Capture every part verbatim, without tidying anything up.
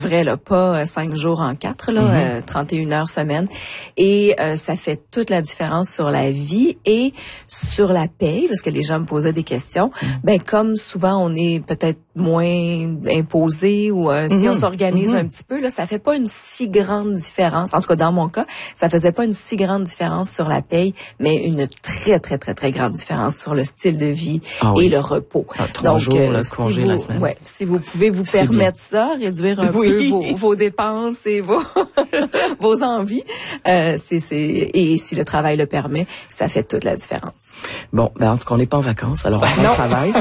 vrai, là, pas euh, cinq jours en quatre, là, mm-hmm. euh, trente et une heures semaine. Et euh, ça fait toute la différence sur la vie et sur la paye, parce que les gens me posaient des questions. Mm-hmm. Ben comme souvent, on est peut-être moins imposé ou euh, si mm-hmm. on s'organise mm-hmm. un petit peu, là, ça fait pas une si grande différence. En tout cas, dans mon cas, ça faisait pas une si grande différence sur la paye, mais une très, très, très, très grande différence sur le style de vie ah, oui. et le repos. Ah, trois Donc, jours, euh, le si congé vous, la semaine. Ouais, si vous pouvez vous C'est permettre bien. ça, réduire un oui. peu vos, vos dépenses et vos vos envies, euh, c'est, c'est et si le travail le permet, ça fait toute la différence. Bon, ben en tout cas, on n'est pas en vacances, alors on travaille.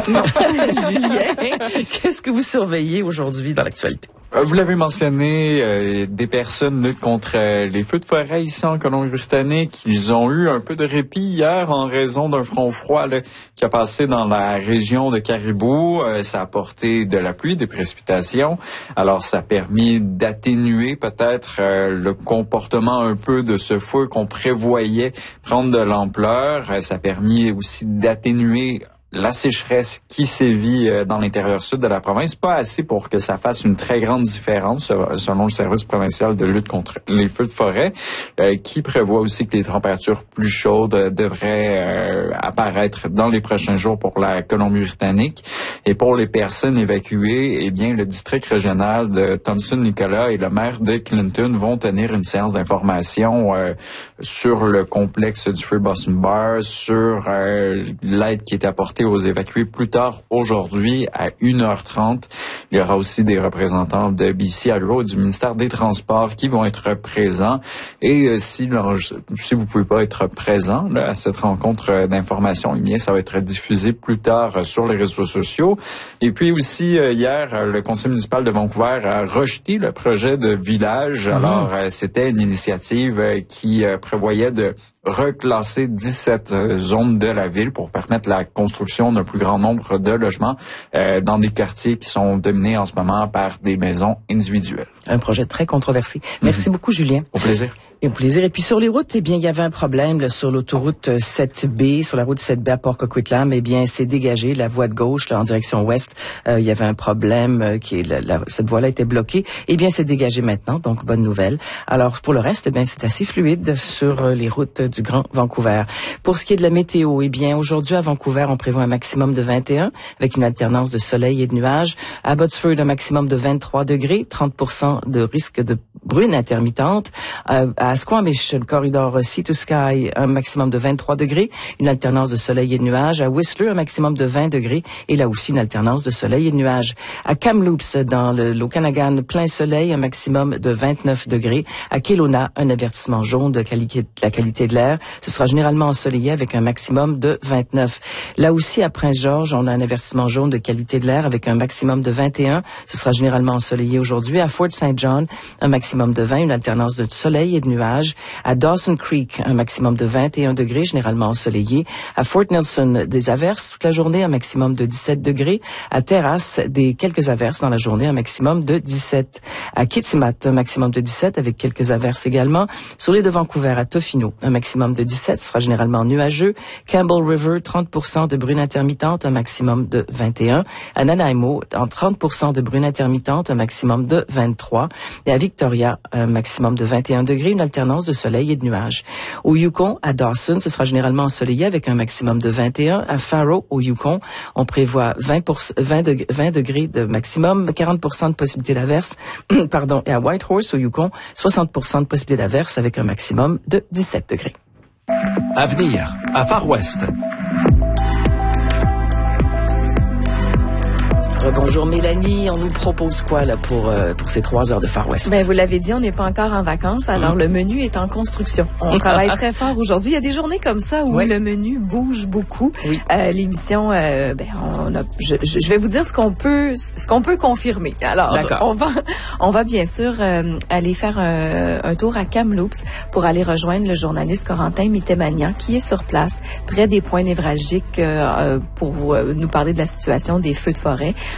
Julien, qu'est-ce que vous surveillez aujourd'hui dans l'actualité? Vous l'avez mentionné, euh, des personnes luttent contre euh, les feux de forêt ici en Colombie-Britannique. Ils ont eu un peu de répit hier en raison d'un front froid là, qui a passé dans la région de Caribou. Euh, ça a apporté de la pluie, des précipitations. Alors, ça a permis d'atténuer peut-être euh, le comportement un peu de ce feu qu'on prévoyait prendre de l'ampleur. Euh, ça a permis aussi d'atténuer la sécheresse qui sévit dans l'intérieur sud de la province, pas assez pour que ça fasse une très grande différence, selon le service provincial de lutte contre les feux de forêt, euh, qui prévoit aussi que les températures plus chaudes devraient euh, apparaître dans les prochains jours pour la Colombie-Britannique. Et pour les personnes évacuées, eh bien, le district régional de Thompson-Nicolas et le maire de Clinton vont tenir une séance d'information euh, sur le complexe du feu Boston Bar, sur euh, l'aide qui est apportée aux évacués plus tard aujourd'hui à une heure trente. Il y aura aussi des représentants de B C Hydro et du ministère des Transports qui vont être présents. Et euh, si, si vous pouvez pas être présent là, à cette rencontre d'information, eh bien, ça va être diffusé plus tard euh, sur les réseaux sociaux. Et puis aussi, euh, hier, le conseil municipal de Vancouver a rejeté le projet de village. Mmh. Alors, euh, c'était une initiative euh, qui euh, prévoyait de reclasser dix-sept euh, zones de la ville pour permettre la construction d'un plus grand nombre de logements euh, dans des quartiers qui sont dominés en ce moment par des maisons individuelles. Un projet très controversé. Merci mm-hmm. beaucoup, Julien. Au plaisir. Et au plaisir. Et puis sur les routes, eh bien, il y avait un problème là, sur l'autoroute sept B, sur la route sept B à Port Coquitlam. Eh bien, c'est dégagé la voie de gauche là, en direction ouest. Euh, il y avait un problème euh, qui la, la, cette voie-là était bloquée. Eh bien, c'est dégagé maintenant, donc bonne nouvelle. Alors pour le reste, eh bien, c'est assez fluide sur euh, les routes du Grand Vancouver. Pour ce qui est de la météo, eh bien, aujourd'hui à Vancouver, on prévoit un maximum de vingt et un avec une alternance de soleil et de nuages. À Abbotsford, un maximum de vingt-trois degrés, trente pour cent de risque de bruine intermittente. Euh, à Squamish, le corridor Sea to Sky, un maximum de vingt-trois degrés, une alternance de soleil et de nuages. À Whistler, un maximum de vingt degrés et là aussi une alternance de soleil et de nuages. À Kamloops, dans le l'Okanagan, plein soleil, un maximum de vingt-neuf degrés. À Kelowna, un avertissement jaune de qualité, de la qualité de l'air. Ce sera généralement ensoleillé avec un maximum de vingt-neuf. Là aussi, à Prince-Georges, on a un avertissement jaune de qualité de l'air avec un maximum de vingt et un. Ce sera généralement ensoleillé aujourd'hui. À Fort Saint John, un maximum de vingt, une alternance de soleil et de nuages. À Dawson Creek, un maximum de vingt et un degrés, généralement ensoleillé. À Fort Nelson, des averses toute la journée, un maximum de dix-sept degrés. À Terrace, des quelques averses dans la journée, un maximum de dix-sept. À Kitimat, un maximum de dix-sept avec quelques averses également. Sur l'île de Vancouver, à Tofino, un maximum de dix-sept, ce sera généralement nuageux. Campbell River, trente pour cent de bruine intermittente, un maximum de vingt et un. À Nanaimo, en trente pour cent de bruine intermittente, un maximum de vingt-trois. Et à Victoria, un maximum de vingt et un degrés, une alternance de soleil et de nuages. Au Yukon, à Dawson, ce sera généralement ensoleillé avec un maximum de vingt et un. À Faro, au Yukon, on prévoit vingt, pour, vingt, degrés, vingt degrés de maximum, quarante pour cent de possibilité d'averse. Pardon. Et à Whitehorse, au Yukon, soixante pour cent de possibilité d'averse avec un maximum de dix-sept degrés. Avenir, à Far West. Bonjour Mélanie, on nous propose quoi là pour euh, pour ces trois heures de Far West? Ben vous l'avez dit, on n'est pas encore en vacances, alors mmh. le menu est en construction. On travaille très fort aujourd'hui. Il y a des journées comme ça où oui. le menu bouge beaucoup. Oui. Euh, l'émission, euh, ben on a, je, je vais vous dire ce qu'on peut ce qu'on peut confirmer. Alors D'accord. on va on va bien sûr euh, aller faire un, un tour à Kamloops pour aller rejoindre le journaliste Corentin Mitemanian qui est sur place près des points névralgiques euh, pour euh, nous parler de la situation des feux de forêt.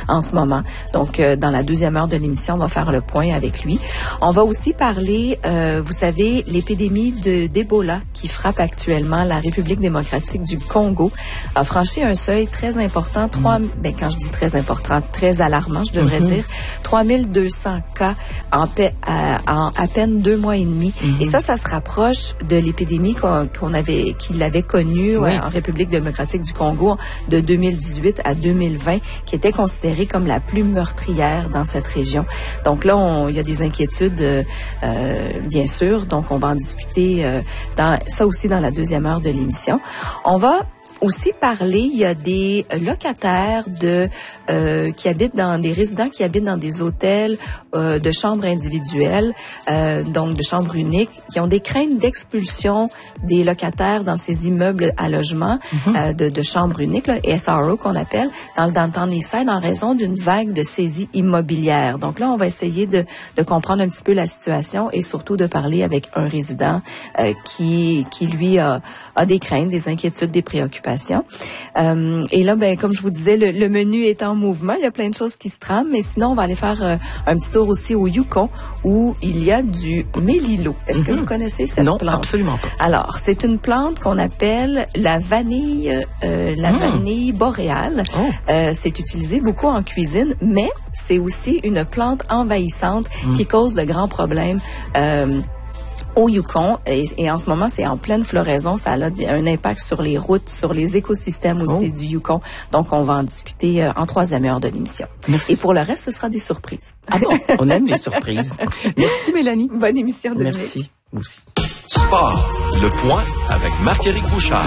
en ce moment. Donc, euh, dans la deuxième heure de l'émission, on va faire le point avec lui. On va aussi parler, euh, vous savez, l'épidémie de d'Ebola qui frappe actuellement la République démocratique du Congo a franchi un seuil très important, trois, mmh. ben, quand je dis très important, très alarmant, je devrais mmh. dire, trois mille deux cents cas en, paix, à, en à peine deux mois et demi. Mmh. Et ça, ça se rapproche de l'épidémie qu'on, qu'on avait, qu'il avait connue oui. ouais, en République démocratique du Congo de deux mille dix-huit à deux mille vingt, qui était considérée comme la plus meurtrière dans cette région. Donc là, on, il y a des inquiétudes, euh, bien sûr. Donc, on va en discuter euh, dans ça aussi dans la deuxième heure de l'émission. On va aussi parler, il y a des locataires de euh, qui habitent dans des résidents qui habitent dans des hôtels euh, de chambres individuelles, euh, donc de chambres uniques, qui ont des craintes d'expulsion des locataires dans ces immeubles à logement mm-hmm. euh, de, de chambres uniques, là, S R O qu'on appelle, dans le downtown Eastside, en raison d'une vague de saisies immobilières. Donc là, on va essayer de, de comprendre un petit peu la situation et surtout de parler avec un résident euh, qui qui lui a, a des craintes, des inquiétudes, des préoccupations. Euh, et là, ben, comme je vous disais, le, le menu est en mouvement. Il y a plein de choses qui se trament, mais sinon, on va aller faire euh, un petit tour aussi au Yukon où il y a du mélilo. Est-ce mm-hmm. que vous connaissez cette non, plante? Non, absolument pas. Alors, c'est une plante qu'on appelle la vanille, euh, la mm. vanille boréale. Oh. Euh, c'est utilisé beaucoup en cuisine, mais c'est aussi une plante envahissante mm. qui cause de grands problèmes. Euh, au Yukon, et, et en ce moment, c'est en pleine floraison. Ça a un impact sur les routes, sur les écosystèmes aussi oh. du Yukon. Donc, on va en discuter euh, en troisième heure de l'émission. Merci. Et pour le reste, ce sera des surprises. Ah bon? On aime les surprises. Merci, Mélanie. Bonne émission de Merci. Vous aussi. Sport, le point avec Marc-Éric Bouchard.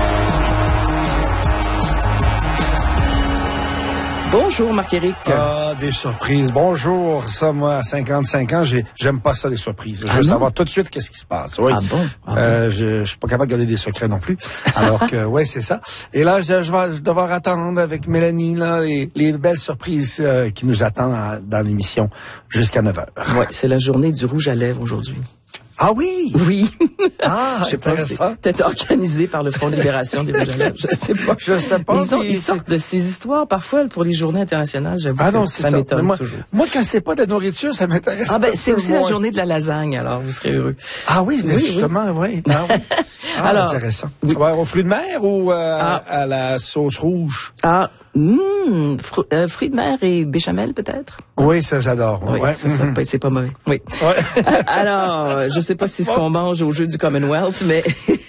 Bonjour, Marc-Éric. Ah, des surprises. Bonjour. Ça, moi, à cinquante-cinq ans, j'ai, j'aime pas ça, des surprises. Je ah veux non? savoir tout de suite qu'est-ce qui se passe. Oui. Ah bon? Ah euh, bon. Je, je suis pas capable de garder des secrets non plus. Alors que, ouais, c'est ça. Et là, je, je vais devoir attendre avec Mélanie, là, les, les belles surprises euh, qui nous attendent à, dans l'émission jusqu'à neuf heures. Ouais, c'est la journée du rouge à lèvres aujourd'hui. Ah oui? Oui. Ah, je sais pas, c'est peut-être organisé par le Front de libération des rouges à lèvres, je sais pas. Je sais pas. Ils, ont, ils sortent de ces histoires parfois pour les journées internationales, j'avoue. Ah non, que c'est ça, ça. m'étonne moi, toujours. Moi, quand c'est pas de la nourriture, ça m'intéresse. Ah ben, c'est aussi moins. la journée de la lasagne, alors vous serez heureux. Ah oui, oui justement, oui. oui. Ah, oui. Ah, alors, intéressant. Oui. Tu vas aux fruits de mer ou euh, ah. à la sauce rouge? Ah, Mmh, fru- euh, fruits de mer et béchamel peut-être. Oui, ça j'adore. Oui, ouais. ça, ça, mm-hmm. c'est pas mauvais. Oui. Ouais. Alors, je sais pas si c'est ce qu'on mange au jeu du Commonwealth, mais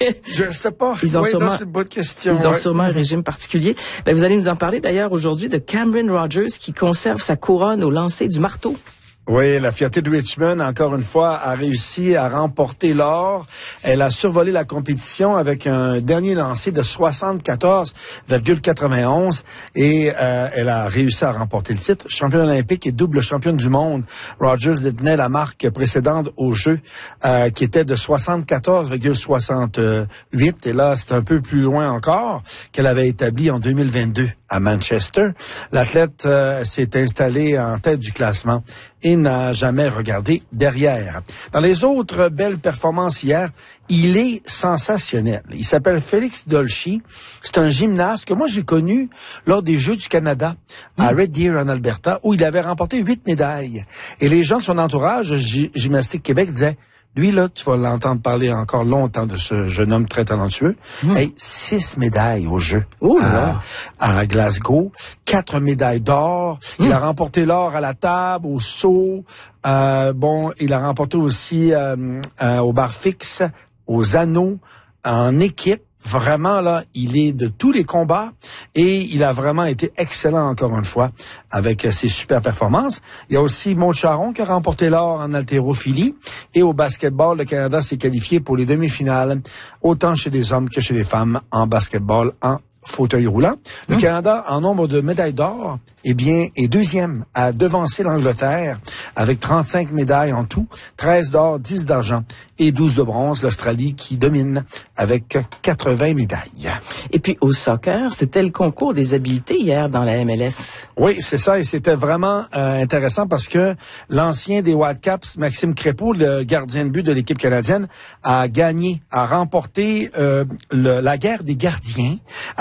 je sais pas. Ils ont oui, sûrement, non, c'est une bonne question. Ils ont ouais. sûrement un régime particulier. Ben, vous allez nous en parler d'ailleurs aujourd'hui de Cameron Rogers qui conserve sa couronne au lancer du marteau. Oui, la fierté de Richmond, encore une fois, a réussi à remporter l'or. Elle a survolé la compétition avec un dernier lancer de soixante-quatorze virgule quatre-vingt-onze et euh, elle a réussi à remporter le titre. Championne olympique et double championne du monde, Rogers détenait la marque précédente au jeu euh, qui était de soixante-quatorze virgule soixante-huit. Et là, c'est un peu plus loin encore qu'elle avait établi en deux mille vingt-deux à Manchester. L'athlète euh, s'est installé en tête du classement et n'a jamais regardé derrière. Dans les autres belles performances hier, il est sensationnel. Il s'appelle Félix Dolci. C'est un gymnaste que moi j'ai connu lors des Jeux du Canada à Red Deer en Alberta où il avait remporté huit médailles. Et les gens de son entourage, G- Gymnastique Québec, disaient lui, là, tu vas l'entendre parler encore longtemps de ce jeune homme très talentueux. Mmh. Hey, six médailles au jeu oh, à, à Glasgow, quatre médailles d'or. Mmh. Il a remporté l'or à la table, au saut. Euh, bon, il a remporté aussi euh, euh, au bar fixe, aux anneaux, en équipe. Vraiment, là, il est de tous les combats et il a vraiment été excellent encore une fois avec ses super performances. Il y a aussi Maud Charon qui a remporté l'or en haltérophilie et au basketball, le Canada s'est qualifié pour les demi-finales, autant chez les hommes que chez les femmes en basketball en fauteuil roulant. Le mmh. Canada, en nombre de médailles d'or, eh bien, est deuxième à devancer l'Angleterre avec trente-cinq médailles en tout, treize d'or, dix d'argent et douze de bronze. L'Australie qui domine avec quatre-vingts médailles. Et puis au soccer, c'était le concours des habiletés hier dans la M L S. Oui, c'est ça, et c'était vraiment euh, intéressant parce que l'ancien des Whitecaps, Maxime Crépeau, le gardien de but de l'équipe canadienne, a gagné, a remporté euh, le, la guerre des gardiens avec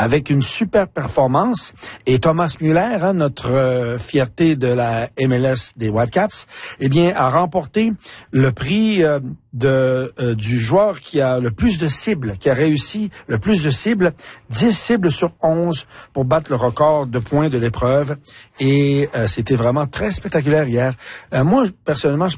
avec une super performance. Et Thomas Müller, hein, notre euh, fierté de la M L S des Whitecaps, eh bien, a remporté le prix euh, de euh, du joueur qui a le plus de cibles, qui a réussi le plus de cibles, dix cibles sur onze pour battre le record de points de l'épreuve. Et euh, c'était vraiment très spectaculaire hier. Euh, moi, personnellement, je